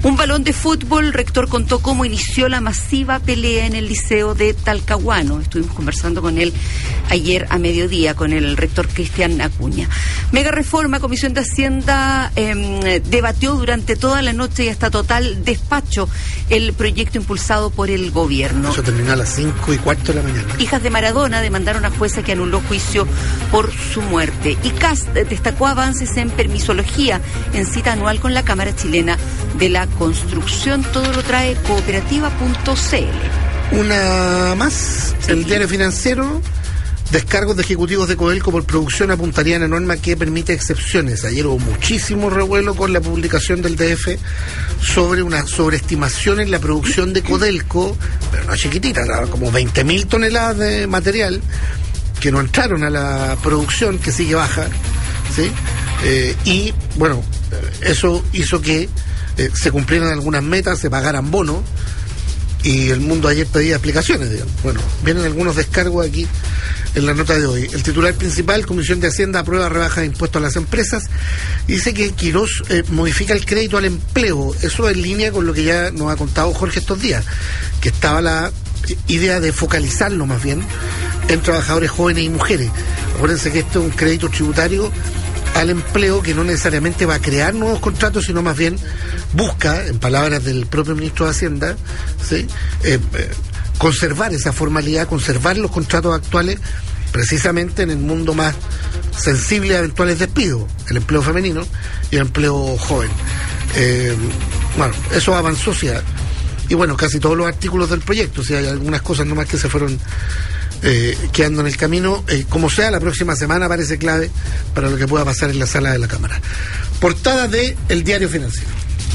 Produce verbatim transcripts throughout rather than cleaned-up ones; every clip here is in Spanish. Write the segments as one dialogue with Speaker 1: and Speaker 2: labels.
Speaker 1: Un balón de fútbol, el rector contó cómo inició la masiva pelea en el liceo de Talcahuano. Estuvimos conversando con él ayer a mediodía, con el rector Cristian Acuña. Mega reforma, Comisión de Hacienda eh, debatió durante toda la noche y hasta total despacho el proyecto impulsado por el gobierno.
Speaker 2: Eso terminó a las cinco y cuarto de la mañana.
Speaker 1: Hijas de Maradona demandaron a jueza que anuló juicio por su muerte. Y C A S destacó avances en permisología en cita anual con la Cámara Chilena de la Construcción. Todo lo trae cooperativa punto c l.
Speaker 2: Una más, sí. El diario financiero. Descargos de ejecutivos de Codelco por producción apuntarían a norma que permite excepciones. Ayer hubo muchísimo revuelo con la publicación del D F sobre una sobreestimación en la producción de Codelco, pero no chiquitita, como veinte mil toneladas de material que no entraron a la producción, que sigue baja, ¿sí? Eh, y bueno, eso hizo que eh, se cumplieran algunas metas, se pagaran bonos, y el mundo ayer pedía explicaciones, digamos. Bueno, vienen algunos descargos aquí en la nota de hoy. El titular principal, Comisión de Hacienda aprueba rebaja de impuestos a las empresas, y dice que Quirós eh, modifica el crédito al empleo. Eso en línea con lo que ya nos ha contado Jorge estos días, que estaba la idea de focalizarlo más bien en trabajadores jóvenes y mujeres. Acuérdense que esto es un crédito tributario al empleo que no necesariamente va a crear nuevos contratos, sino más bien busca, en palabras del propio ministro de Hacienda, ¿sí? eh, eh, conservar esa formalidad, conservar los contratos actuales, precisamente en el mundo más sensible a eventuales despidos, el empleo femenino y el empleo joven. Eh, bueno, eso avanzó, sí, y bueno, casi todos los artículos del proyecto, o sea, hay algunas cosas nomás que se fueron eh, quedando en el camino. Eh, como sea, la próxima semana parece clave para lo que pueda pasar en la sala de la Cámara. Portada de El Diario Financiero.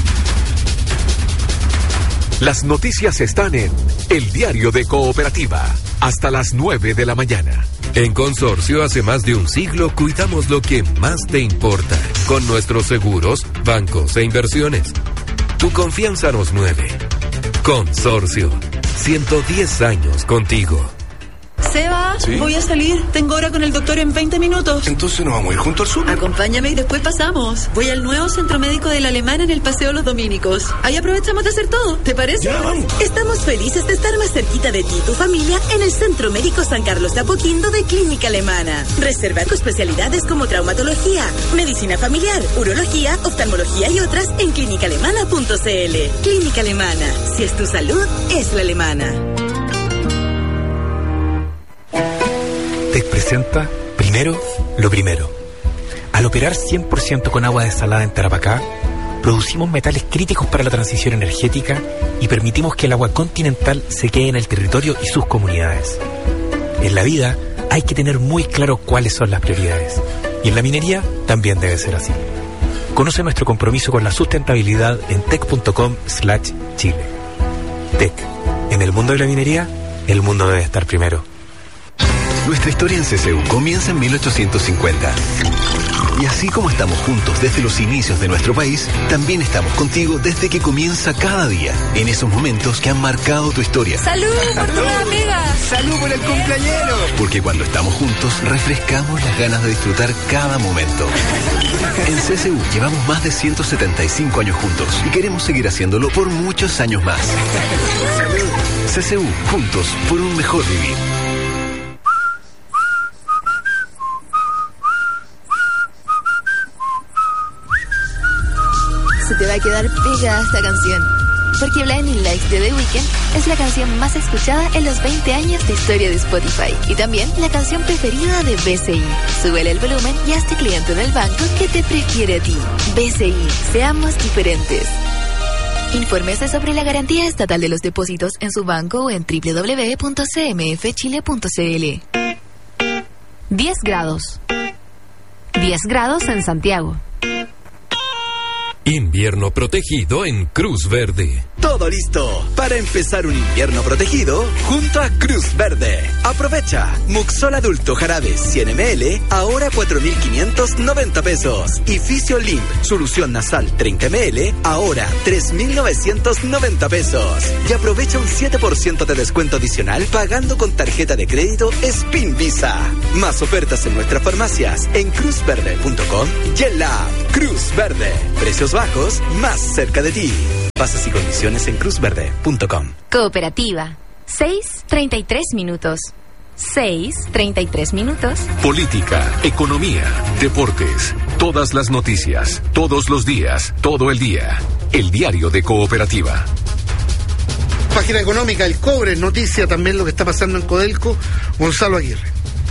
Speaker 3: Las noticias están en El Diario de Cooperativa, hasta las nueve de la mañana.
Speaker 4: En Consorcio, hace más de un siglo, cuidamos lo que más te importa, con nuestros seguros, bancos e inversiones. Tu confianza nos mueve. Consorcio, ciento diez años contigo.
Speaker 5: Seba, ¿sí? Voy a salir. Tengo hora con el doctor en veinte minutos.
Speaker 6: Entonces nos vamos a ir juntos al sur.
Speaker 5: Acompáñame y después pasamos. Voy al nuevo centro médico del Alemán en el Paseo Los Dominicos. Ahí aprovechamos de hacer todo. ¿Te parece?
Speaker 6: Ya, vamos.
Speaker 7: Estamos felices de estar más cerquita de ti y tu familia en el Centro Médico San Carlos de Apoquindo de Clínica Alemana. Reserva tus especialidades como traumatología, medicina familiar, urología, oftalmología y otras en clínica alemana punto c l. Clínica Alemana. Si es tu salud, es la alemana.
Speaker 8: Tec presenta Primero lo Primero. Al operar cien por ciento con agua desalada en Tarapacá, producimos metales críticos para la transición energética y permitimos que el agua continental se quede en el territorio y sus comunidades. En la vida hay que tener muy claro cuáles son las prioridades, y en la minería también debe ser así. Conoce nuestro compromiso con la sustentabilidad en tec punto com slash chile. Tec, en el mundo de la minería, el mundo debe estar primero.
Speaker 9: Nuestra historia en C C U comienza en mil ochocientos cincuenta. Y así como estamos juntos desde los inicios de nuestro país, también estamos contigo desde que comienza cada día, en esos momentos que han marcado tu historia.
Speaker 5: ¡Salud por tu amiga!
Speaker 9: ¡Salud por el cumpleañero! Porque cuando estamos juntos, refrescamos las ganas de disfrutar cada momento. En C C U llevamos más de ciento setenta y cinco años juntos y queremos seguir haciéndolo por muchos años más. C C U, juntos por un mejor vivir.
Speaker 10: Te va a quedar pegada esta canción, porque Blinding Lights de The Weeknd es la canción más escuchada en los veinte años de historia de Spotify y también la canción preferida de B C I. Súbele el volumen y hazte cliente del banco que te prefiere a ti. B C I, seamos diferentes. Infórmese sobre la garantía estatal de los depósitos en su banco o en doble u doble u doble u punto c m f chile punto c l.
Speaker 11: diez grados. diez grados en Santiago.
Speaker 4: Invierno protegido en Cruz Verde.
Speaker 12: Todo listo para empezar un invierno protegido junto a Cruz Verde. Aprovecha Muxol Adulto Jarabe cien mililitros, ahora cuatro mil quinientos noventa pesos. Y Fisiolink Solución Nasal treinta mililitros, ahora tres mil novecientos noventa pesos. Y aprovecha un siete por ciento de descuento adicional pagando con tarjeta de crédito Spin Visa. Más ofertas en nuestras farmacias en cruz verde punto com y en la app Cruz Verde. Precios precios bajos más cerca de ti. Bases y condiciones en cruz verde punto com.
Speaker 11: Cooperativa. seis treinta y tres minutos. seis treinta y tres minutos.
Speaker 3: Política, economía, deportes, todas las noticias, todos los días, todo el día. El diario de Cooperativa.
Speaker 2: Página económica, el cobre, noticia también lo que está pasando en Codelco. Gonzalo Aguirre.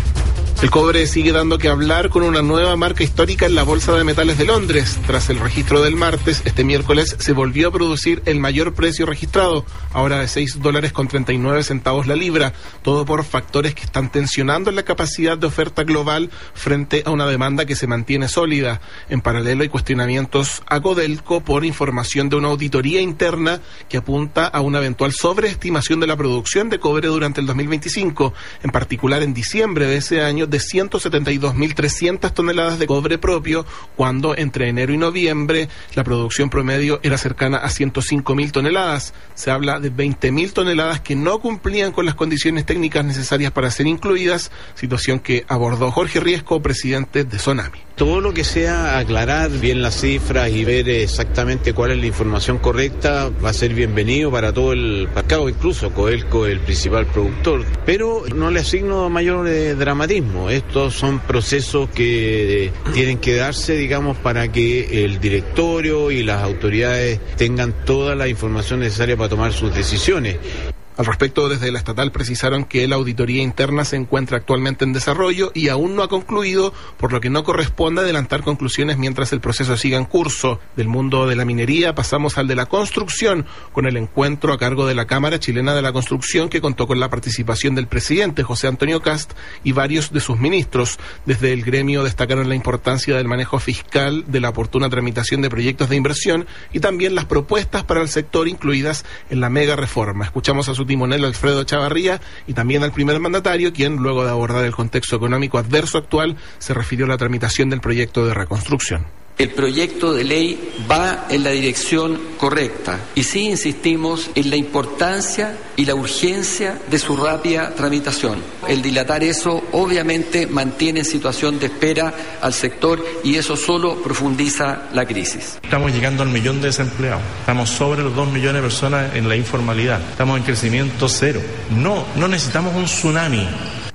Speaker 6: El cobre sigue dando que hablar con una nueva marca histórica en la Bolsa de Metales de Londres. Tras el registro del martes, este miércoles se volvió a producir el mayor precio registrado, ahora de seis dólares con treinta y nueve centavos la libra, todo por factores que están tensionando la capacidad de oferta global frente a una demanda que se mantiene sólida. En paralelo hay cuestionamientos a Codelco por información de una auditoría interna que apunta a una eventual sobreestimación de la producción de cobre durante el dos mil veinticinco, en particular en diciembre de ese año de ciento setenta y dos mil trescientas toneladas de cobre propio, cuando entre enero y noviembre la producción promedio era cercana a ciento cinco mil toneladas. Se habla de veinte mil toneladas que no cumplían con las condiciones técnicas necesarias para ser incluidas, situación que abordó Jorge Riesco, presidente de Sonami.
Speaker 13: Todo lo que sea aclarar bien las cifras y ver exactamente cuál es la información correcta va a ser bienvenido para todo el mercado, incluso Codelco es el principal productor, pero no le asigno mayor eh, dramatismo. Estos son procesos que eh, tienen que darse, digamos, para que el directorio y las autoridades tengan toda la información necesaria para tomar sus decisiones.
Speaker 6: Al respecto, desde la estatal precisaron que la auditoría interna se encuentra actualmente en desarrollo y aún no ha concluido, por lo que no corresponde adelantar conclusiones mientras el proceso siga en curso. Del mundo de la minería pasamos al de la construcción, con el encuentro a cargo de la Cámara Chilena de la Construcción, que contó con la participación del presidente José Antonio Kast y varios de sus ministros. Desde el gremio destacaron la importancia del manejo fiscal, de la oportuna tramitación de proyectos de inversión y también las propuestas para el sector incluidas en la mega reforma. Escuchamos a su timonel Alfredo Chavarría y también al primer mandatario, quien luego de abordar el contexto económico adverso actual se refirió a la tramitación del proyecto de reconstrucción.
Speaker 14: El proyecto de ley va en la dirección correcta y sí insistimos en la importancia y la urgencia de su rápida tramitación. El dilatar eso obviamente mantiene en situación de espera al sector y eso solo profundiza la crisis.
Speaker 15: Estamos llegando al millón de desempleados, estamos sobre los dos millones de personas en la informalidad, estamos en crecimiento cero. No, no necesitamos un tsunami,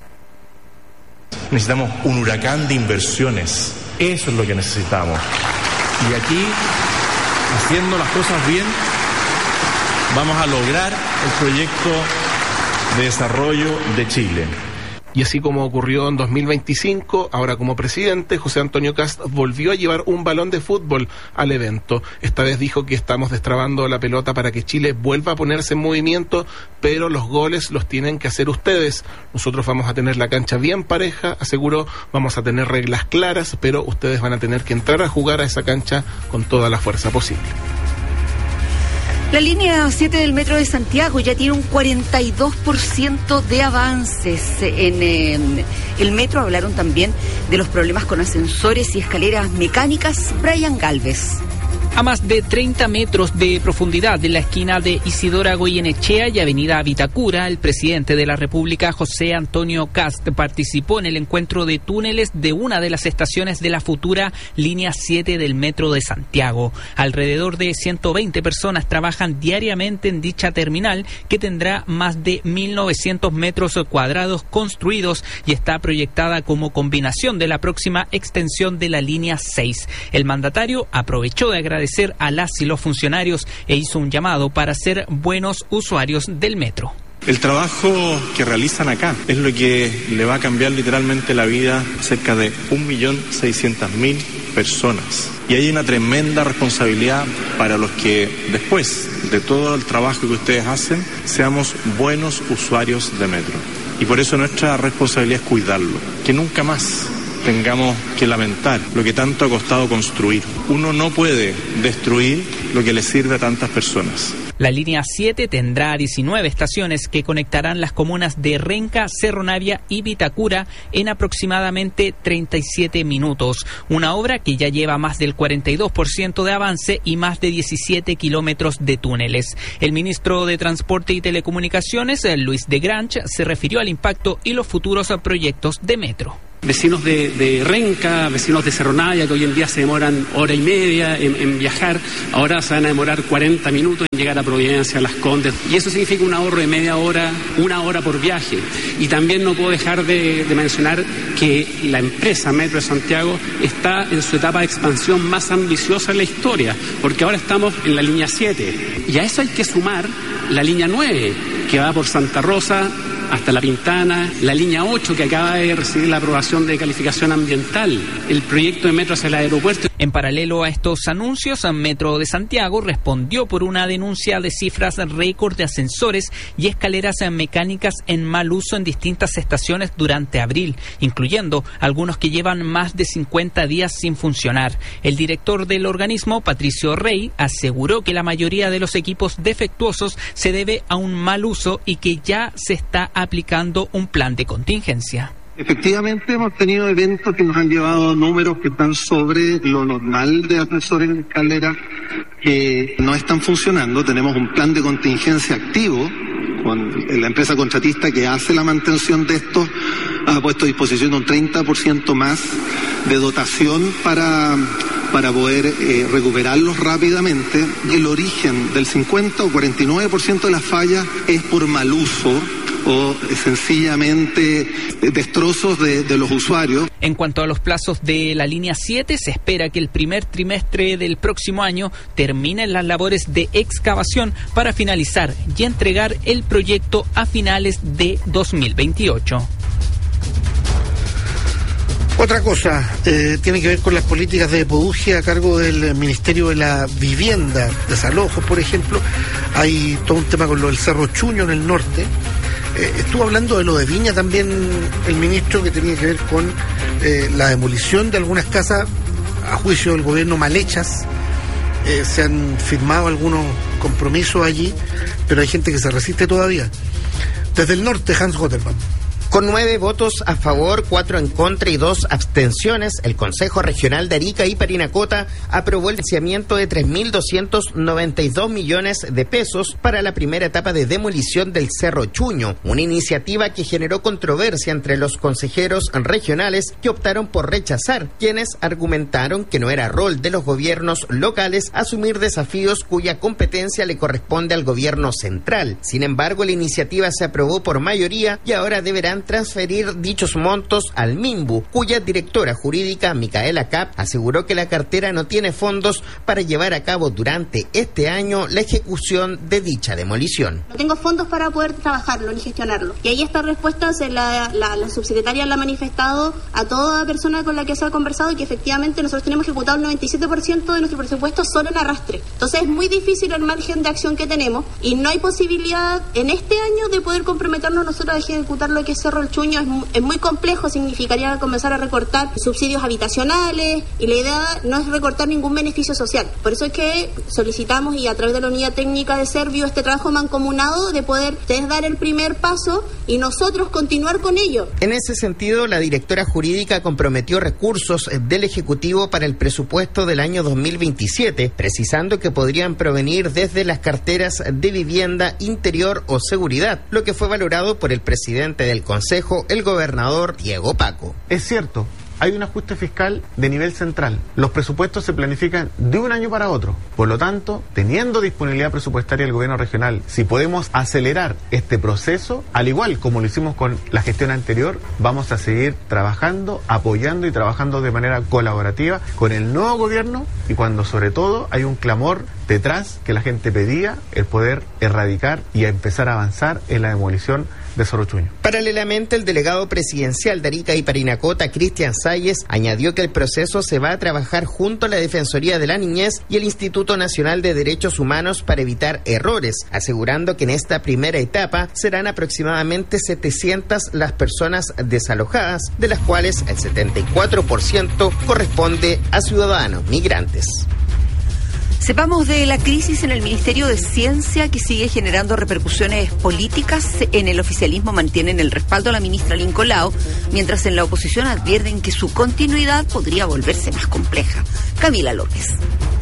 Speaker 15: necesitamos un huracán de inversiones. Eso es lo que necesitamos. Y aquí, haciendo las cosas bien, vamos a lograr el proyecto de desarrollo de Chile.
Speaker 6: Y así como ocurrió en dos mil veinticinco, ahora como presidente, José Antonio Kast volvió a llevar un balón de fútbol al evento. Esta vez dijo que estamos destrabando la pelota para que Chile vuelva a ponerse en movimiento, pero los goles los tienen que hacer ustedes. Nosotros vamos a tener la cancha bien pareja, aseguró, vamos a tener reglas claras, pero ustedes van a tener que entrar a jugar a esa cancha con toda la fuerza posible.
Speaker 1: La línea siete del Metro de Santiago ya tiene un cuarenta y dos por ciento de avances en eh, el metro. Hablaron también de los problemas con ascensores y escaleras mecánicas. Brian Galvez.
Speaker 16: A más de treinta metros de profundidad de la esquina de Isidora Goyenechea y Avenida Vitacura, el presidente de la República, José Antonio Kast, participó en el encuentro de túneles de una de las estaciones de la futura línea siete del Metro de Santiago. Alrededor de ciento veinte personas trabajan diariamente en dicha terminal, que tendrá más de mil novecientos metros cuadrados construidos y está proyectada como combinación de la próxima extensión de la línea seis. El mandatario aprovechó de agradecer a las y los funcionarios e hizo un llamado para ser buenos usuarios del metro.
Speaker 15: El trabajo que realizan acá es lo que le va a cambiar literalmente la vida a cerca de un millón seiscientas mil personas. Y hay una tremenda responsabilidad para los que después de todo el trabajo que ustedes hacen, seamos buenos usuarios de metro. Y por eso nuestra responsabilidad es cuidarlo, que nunca más tengamos que lamentar lo que tanto ha costado construir. Uno no puede destruir lo que le sirve a tantas personas.
Speaker 16: La línea siete tendrá diecinueve estaciones que conectarán las comunas de Renca, Cerro Navia y Vitacura en aproximadamente treinta y siete minutos. Una obra que ya lleva más del cuarenta y dos por ciento de avance y más de diecisiete kilómetros de túneles. El ministro de Transporte y Telecomunicaciones, Luis de Grange, se refirió al impacto y los futuros proyectos de metro.
Speaker 17: Vecinos de, de Renca, vecinos de Cerro Navia, que hoy en día se demoran hora y media en, en viajar, ahora se van a demorar cuarenta minutos en llegar a Providencia, a Las Condes, y eso significa un ahorro de media hora, una hora por viaje. Y también no puedo dejar de, de mencionar que la empresa Metro de Santiago está en su etapa de expansión más ambiciosa en la historia, porque ahora estamos en la línea siete, y a eso hay que sumar la línea nueve, que va por Santa Rosa hasta La Pintana, la línea ocho, que acaba de recibir la aprobación de calificación ambiental, el proyecto de metro hacia el aeropuerto.
Speaker 16: En paralelo a estos anuncios, Metro de Santiago respondió por una denuncia de cifras récord de ascensores y escaleras mecánicas en mal uso en distintas estaciones durante abril, incluyendo algunos que llevan más de cincuenta días sin funcionar. El director del organismo, Patricio Rey, aseguró que la mayoría de los equipos defectuosos se debe a un mal uso y que ya se está aplicando un plan de contingencia.
Speaker 18: Efectivamente hemos tenido eventos que nos han llevado a números que están sobre lo normal de ascensores en escalera que no están funcionando. Tenemos un plan de contingencia activo con la empresa contratista que hace la mantención de estos, ha puesto a disposición un treinta por ciento más de dotación para, para poder eh, recuperarlos rápidamente. El origen del cincuenta o cuarenta y nueve por ciento de las fallas es por mal uso o sencillamente destrozos de, de los usuarios.
Speaker 16: En cuanto a los plazos de la línea siete, se espera que el primer trimestre del próximo año terminen las labores de excavación para finalizar y entregar el proyecto a finales de dos mil veintiocho.
Speaker 2: Otra cosa, eh, tiene que ver con las políticas de Epodugia a cargo del Ministerio de la Vivienda, desalojos, por ejemplo. Hay todo un tema con lo del Cerro Chuño en el norte. Eh, estuvo hablando de lo de Viña también el ministro, que tenía que ver con eh, la demolición de algunas casas a juicio del gobierno mal hechas. Eh, se han firmado algunos compromisos allí, pero hay gente que se resiste todavía. Desde el norte, Hans Gotterman.
Speaker 19: Con nueve votos a favor, cuatro en contra y dos abstenciones, el Consejo Regional de Arica y Parinacota aprobó el financiamiento de tres mil doscientos noventa y dos millones de pesos para la primera etapa de demolición del Cerro Chuño, una iniciativa que generó controversia entre los consejeros regionales que optaron por rechazar, quienes argumentaron que no era rol de los gobiernos locales asumir desafíos cuya competencia le corresponde al gobierno central. Sin embargo, la iniciativa se aprobó por mayoría y ahora deberán transferir dichos montos al MIMBU, cuya directora jurídica, Micaela Cap, aseguró que la cartera no tiene fondos para llevar a cabo durante este año la ejecución de dicha demolición.
Speaker 20: No tengo fondos para poder trabajarlo ni gestionarlo. Y ahí esta respuesta se la, la, la subsecretaria la ha manifestado a toda persona con la que se ha conversado, y que efectivamente nosotros tenemos ejecutado el noventa y siete por ciento de nuestro presupuesto solo en arrastre. Entonces es muy difícil el margen de acción que tenemos y no hay posibilidad en este año de poder comprometernos nosotros a ejecutar lo que es Cerro El Chuño. Es muy, es muy complejo, significaría comenzar a recortar subsidios habitacionales y la idea no es recortar ningún beneficio social. Por eso es que solicitamos, y a través de la unidad técnica de Servio, este trabajo mancomunado de poder ustedes dar el primer paso y nosotros continuar con ello.
Speaker 19: En ese sentido, la directora jurídica comprometió recursos del Ejecutivo para el presupuesto del año dos mil veintisiete, precisando que podrían provenir desde las carteras de vivienda, interior o seguridad, lo que fue valorado por el presidente del Consejo, el gobernador Diego Paco.
Speaker 21: Es cierto, hay un ajuste fiscal de nivel central. Los presupuestos se planifican de un año para otro. Por lo tanto, teniendo disponibilidad presupuestaria el gobierno regional, si podemos acelerar este proceso, al igual como lo hicimos con la gestión anterior, vamos a seguir trabajando, apoyando y trabajando de manera colaborativa con el nuevo gobierno, y cuando sobre todo hay un clamor detrás que la gente pedía, el poder erradicar y a empezar a avanzar en la demolición de Cerro Chuño.
Speaker 19: Paralelamente, el delegado presidencial de Arica y Parinacota, Cristian Salles, añadió que el proceso se va a trabajar junto a la Defensoría de la Niñez y el Instituto Nacional de Derechos Humanos para evitar errores, asegurando que en esta primera etapa serán aproximadamente setecientas las personas desalojadas, de las cuales el setenta y cuatro por ciento corresponde a ciudadanos migrantes.
Speaker 1: Sepamos de la crisis en el Ministerio de Ciencia, que sigue generando repercusiones políticas. En el oficialismo mantienen el respaldo a la ministra Lincolao, mientras en la oposición advierten que su continuidad podría volverse más compleja. Camila López.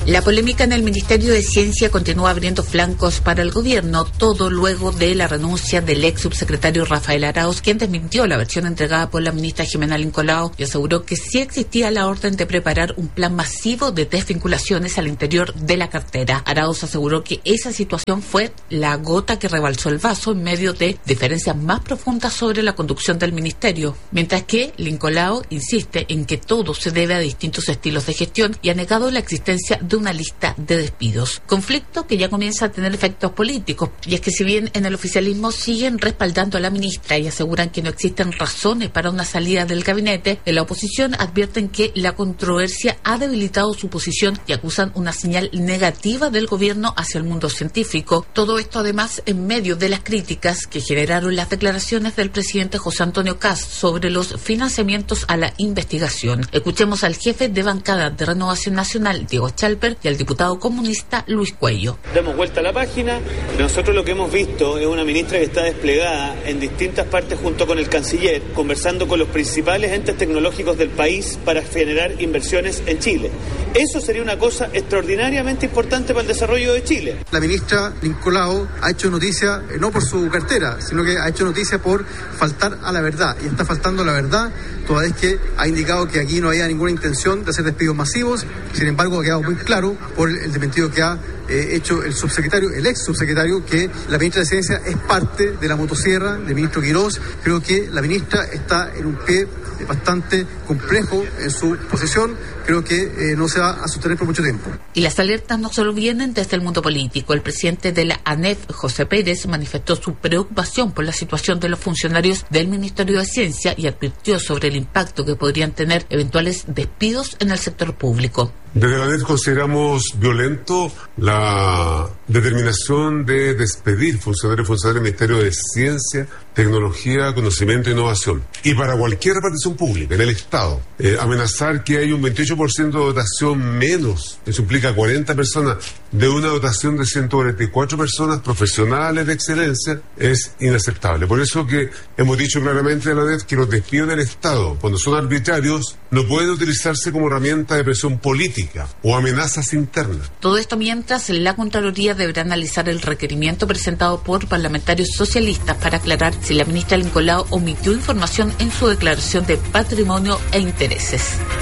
Speaker 7: La polémica en el Ministerio de Ciencia continúa abriendo flancos para el gobierno, todo luego de la renuncia del ex subsecretario Rafael Arauz, quien desmintió la versión entregada por la ministra Jimena Lincolao y aseguró que sí existía la orden de preparar un plan masivo de desvinculaciones al interior de la cartera. Arauz aseguró que esa situación fue la gota que rebalsó el vaso en medio de diferencias más profundas sobre la conducción del ministerio, mientras que Lincolao insiste en que todo se debe a distintos estilos de gestión y ha negado la existencia de una lista de despidos. Conflicto que ya comienza a tener efectos políticos, y es que si bien en el oficialismo siguen respaldando a la ministra y aseguran que no existen razones para una salida del gabinete, en la oposición advierten que la controversia ha debilitado su posición y acusan una señal negativa del gobierno hacia el mundo científico. Todo esto además en medio de las críticas que generaron las declaraciones del presidente José Antonio Kast sobre los financiamientos a la investigación. Escuchemos al jefe de bancada de Renovación Nacional, Diego Chalper, y al diputado comunista Luis Cuello.
Speaker 22: Damos vuelta a la página. Nosotros lo que hemos visto es una ministra que está desplegada en distintas partes junto con el canciller, conversando con los principales entes tecnológicos del país para generar inversiones en Chile. Eso sería una cosa extraordinariamente importante para el desarrollo de Chile.
Speaker 23: La ministra Lincolao ha hecho noticia, eh, no por su cartera, sino que ha hecho noticia por faltar a la verdad, y está faltando a la verdad, toda vez que ha indicado que aquí no había ninguna intención de hacer despidos masivos. Sin embargo, ha quedado muy claro por el desmentido que ha eh, hecho el subsecretario, el ex subsecretario, que la ministra de Ciencia es parte de la motosierra del ministro Quirós. Creo que la ministra está en un pie bastante complejo en su posición. Creo que eh, no se va a sostener por mucho tiempo.
Speaker 7: Y las alertas no solo vienen desde el mundo político. El presidente de la ANEF, José Pérez, manifestó su preocupación por la situación de los funcionarios del Ministerio de Ciencia y advirtió sobre el impacto que podrían tener eventuales despidos en el sector público.
Speaker 24: Desde la ANEF consideramos violento la determinación de despedir funcionarios y funcionarios del Ministerio de Ciencia, Tecnología, Conocimiento e Innovación. Y para cualquier repartición pública en el Estado, eh, amenazar que hay un veintiocho por ciento de dotación menos, eso implica cuarenta personas, de una dotación de ciento cuarenta y cuatro personas profesionales de excelencia, es inaceptable. Por eso que hemos dicho claramente a la ANEF que los despidos del Estado, cuando son arbitrarios, no pueden utilizarse como herramienta de presión política o amenazas internas.
Speaker 7: Todo esto mientras la Contraloría deberá analizar el requerimiento presentado por parlamentarios socialistas para aclarar si la ministra Lincolao omitió información en su declaración de patrimonio e intereses.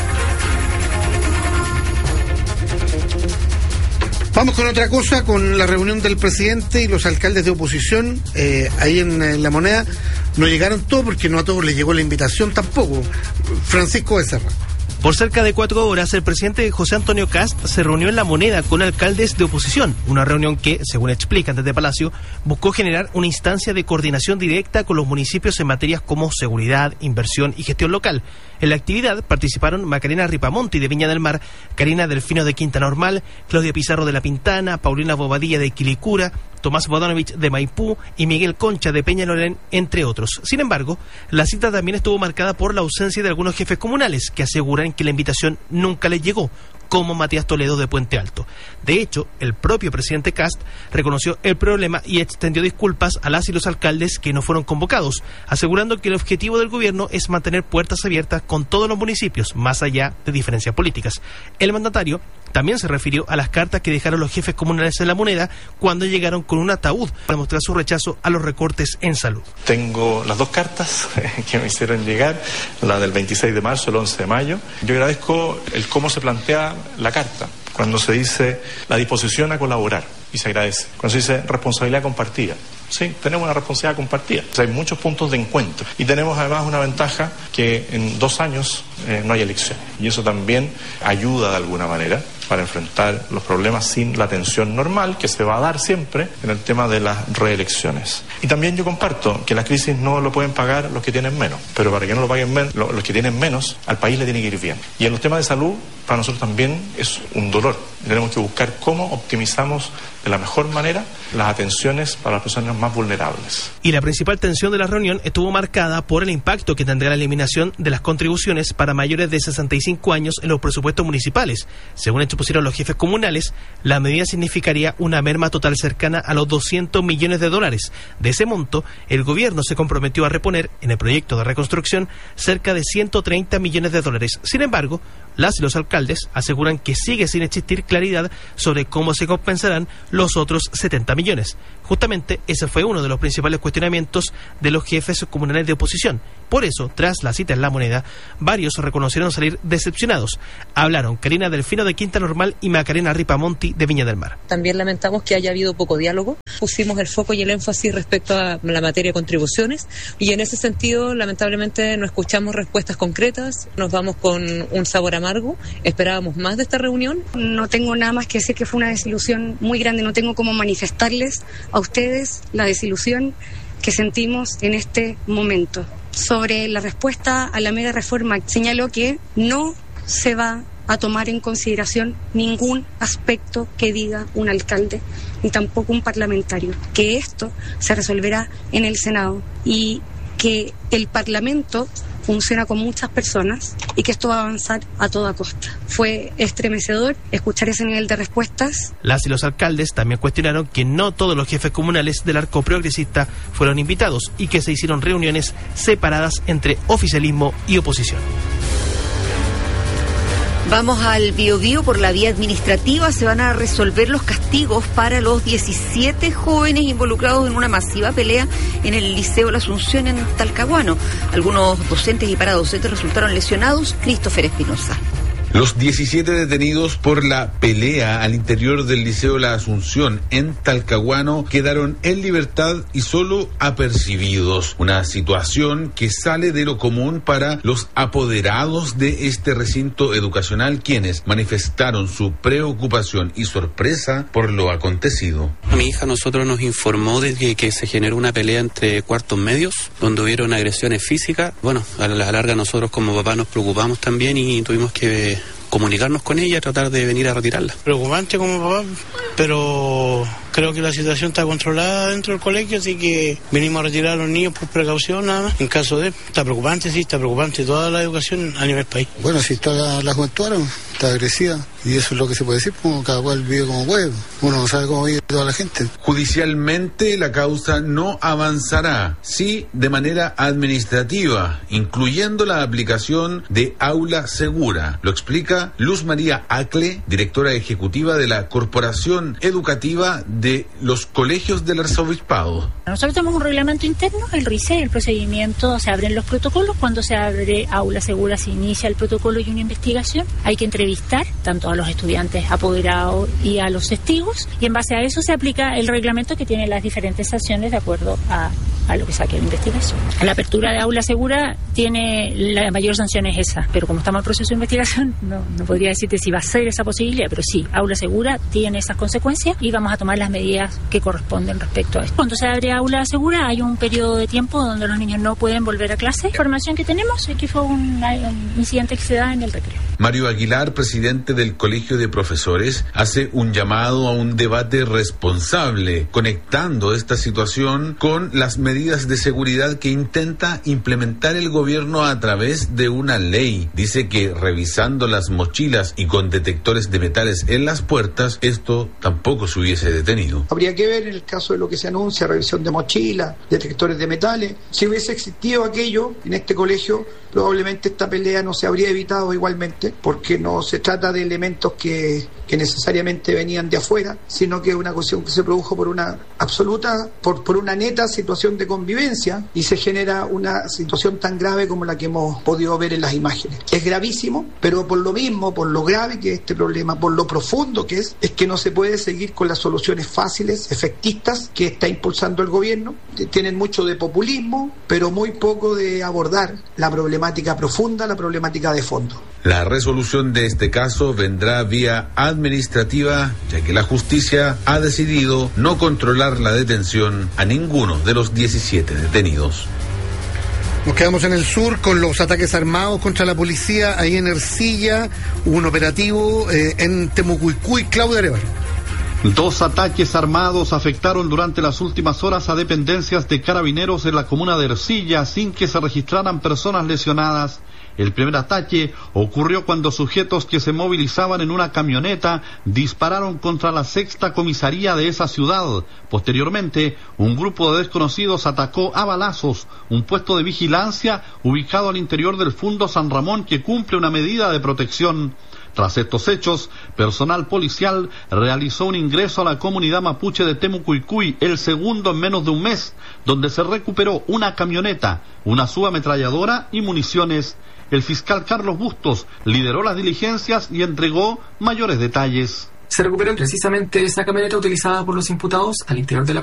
Speaker 2: Vamos con otra cosa, con la reunión del presidente y los alcaldes de oposición eh, ahí en, en La Moneda. No llegaron todos porque no a todos les llegó la invitación tampoco. Francisco Becerra.
Speaker 25: Por cerca de cuatro horas, el presidente José Antonio Kast se reunió en La Moneda con alcaldes de oposición, una reunión que, según explican desde Palacio, buscó generar una instancia de coordinación directa con los municipios en materias como seguridad, inversión y gestión local. En la actividad participaron Macarena Ripamonti de Viña del Mar, Karina Delfino de Quinta Normal, Claudia Pizarro de La Pintana, Paulina Bobadilla de Quilicura, Tomás Bodanovich de Maipú y Miguel Concha de Peñalolén, entre otros. Sin embargo, la cita también estuvo marcada por la ausencia de algunos jefes comunales que aseguran que la invitación nunca les llegó, como Matías Toledo de Puente Alto. De hecho, el propio presidente Kast reconoció el problema y extendió disculpas a las y los alcaldes que no fueron convocados, asegurando que el objetivo del gobierno es mantener puertas abiertas con todos los municipios, más allá de diferencias políticas. El mandatario también se refirió a las cartas que dejaron los jefes comunales en La Moneda cuando llegaron con un ataúd para mostrar su rechazo a los recortes en salud.
Speaker 15: Tengo las dos cartas que me hicieron llegar, la del veintiséis de marzo, el once de mayo. Yo agradezco el cómo se plantea la carta, cuando se dice la disposición a colaborar, y se agradece. Cuando se dice responsabilidad compartida. Sí, tenemos una responsabilidad compartida. O sea, hay muchos puntos de encuentro. Y tenemos además una ventaja que en dos años eh, no hay elecciones. Y eso también ayuda de alguna manera para enfrentar los problemas sin la tensión normal que se va a dar siempre en el tema de las reelecciones. Y también yo comparto que la crisis no lo pueden pagar los que tienen menos, pero para que no lo paguen men- los que tienen menos, al país le tiene que ir bien. Y en los temas de salud, para nosotros también es un dolor. Tenemos que buscar cómo optimizamos de la mejor manera las atenciones para las personas más vulnerables.
Speaker 25: Y la principal tensión de la reunión estuvo marcada por el impacto que tendrá la eliminación de las contribuciones para mayores de sesenta y cinco años en los presupuestos municipales. Según expusieron los jefes comunales, la medida significaría una merma total cercana a los doscientos millones de dólares. De ese monto, el gobierno se comprometió a reponer en el proyecto de reconstrucción cerca de ciento treinta millones de dólares. Sin embargo, Las y los alcaldes aseguran que sigue sin existir claridad sobre cómo se compensarán los otros setenta millones. Justamente ese fue uno de los principales cuestionamientos de los jefes comunales de oposición. Por eso, tras la cita en La Moneda, varios reconocieron salir decepcionados. Hablaron Karina Delfino de Quinta Normal y Macarena Ripamonti de Viña del Mar.
Speaker 4: También lamentamos que haya habido poco diálogo. Pusimos el foco y el énfasis respecto a la materia de contribuciones y en ese sentido, lamentablemente, no escuchamos respuestas concretas. Nos vamos con un sabor amargo. Esperábamos más de esta reunión.
Speaker 5: No tengo nada más que decir que fue una desilusión muy grande. No tengo cómo manifestarles a ustedes la desilusión que sentimos en este momento. Sobre la respuesta a la mega reforma, señaló que no se va a tomar en consideración ningún aspecto que diga un alcalde ni tampoco un parlamentario, que esto se resolverá en el Senado y que el Parlamento funciona con muchas personas y que esto va a avanzar a toda costa. Fue estremecedor escuchar ese nivel de respuestas.
Speaker 25: Las y los alcaldes también cuestionaron que no todos los jefes comunales del arco progresista fueron invitados y que se hicieron reuniones separadas entre oficialismo y oposición.
Speaker 1: Vamos al Biobío. Por la vía administrativa se van a resolver los castigos para los diecisiete jóvenes involucrados en una masiva pelea en el Liceo La Asunción en Talcahuano. Algunos docentes y paradocentes resultaron lesionados. Christopher Espinosa.
Speaker 8: Los diecisiete detenidos por la pelea al interior del Liceo La Asunción en Talcahuano quedaron en libertad y solo apercibidos. Una situación que sale de lo común para los apoderados de este recinto educacional, quienes manifestaron su preocupación y sorpresa por lo acontecido.
Speaker 9: A mi hija nosotros nos informó de que, que se generó una pelea entre cuartos medios, donde hubieron agresiones físicas. Bueno, a la larga nosotros como papá nos preocupamos también y tuvimos que comunicarnos con ella, tratar de venir a retirarla.
Speaker 10: Preocupante como papá, pero creo que la situación está controlada dentro del colegio, así que venimos a retirar a los niños por precaución nada más. En caso de, está preocupante, sí, está preocupante toda la educación a nivel país.
Speaker 26: Bueno, si está la, la juventud ahora, está agresiva, y eso es lo que se puede decir, como cada cual vive como puede, uno no sabe cómo vive toda la gente.
Speaker 8: Judicialmente la causa no avanzará, sí de manera administrativa, incluyendo la aplicación de aula segura. Lo explica Luz María Acle, directora ejecutiva de la Corporación Educativa de los Colegios del Arzobispado.
Speaker 27: Nosotros tenemos un reglamento interno, el R I C E, el procedimiento, se abren los protocolos. Cuando se abre aula segura se inicia el protocolo y una investigación. Hay que entrevistar tanto a los estudiantes apoderados y a los testigos, y en base a eso se aplica el reglamento que tiene las diferentes sanciones de acuerdo a, a lo que saque la investigación. La apertura de aula segura tiene la mayor sanción es esa, pero como estamos en proceso de investigación no, no podría decirte si va a ser esa posibilidad, pero sí, aula segura tiene esas consecuencias y vamos a tomar las medidas que corresponden respecto a esto. Cuando se abre aula segura hay un periodo de tiempo donde los niños no pueden volver a clase. La información que tenemos es que fue un, un incidente que se da en el recreo.
Speaker 8: Mario Aguilar, presidente del Colegio de Profesores, hace un llamado a un debate responsable, conectando esta situación con las medidas de seguridad que intenta implementar el gobierno a través de una ley. Dice que revisando las mochilas y con detectores de metales en las puertas, esto tampoco se hubiese detenido.
Speaker 28: Habría que ver en el caso de lo que se anuncia, revisión de mochilas, detectores de metales. Si hubiese existido aquello en este colegio, probablemente esta pelea no se habría evitado igualmente, porque no se trata de elementos que, que necesariamente venían de afuera, sino que es una cuestión que se produjo por una absoluta, por, por una neta situación de convivencia, y se genera una situación tan grave como la que hemos podido ver en las imágenes. Es gravísimo, pero por lo mismo, por lo grave que es este problema, por lo profundo que es, es que no se puede seguir con las soluciones fáciles, efectistas, que está impulsando el gobierno. Tienen mucho de populismo, pero muy poco de abordar la problemática profunda, la problemática de fondo.
Speaker 8: La resolución de este caso vendrá vía administrativa, ya que la justicia ha decidido no controlar la detención a ninguno de los diecisiete detenidos.
Speaker 2: Nos quedamos en el sur con los ataques armados contra la policía. Ahí en Ercilla hubo un operativo eh, en Temucuicui. Claudia Arevalo.
Speaker 29: Dos ataques armados afectaron durante las últimas horas a dependencias de carabineros en la comuna de Ercilla sin que se registraran personas lesionadas. El primer ataque ocurrió cuando sujetos que se movilizaban en una camioneta dispararon contra la sexta comisaría de esa ciudad. Posteriormente, un grupo de desconocidos atacó a balazos un puesto de vigilancia ubicado al interior del Fundo San Ramón que cumple una medida de protección. Tras estos hechos, personal policial realizó un ingreso a la comunidad mapuche de Temucuicuy, el segundo en menos de un mes, donde se recuperó una camioneta, una subametralladora y municiones. El fiscal Carlos Bustos lideró las diligencias y entregó mayores detalles.
Speaker 3: Se recuperó precisamente esa camioneta utilizada por los imputados al interior de la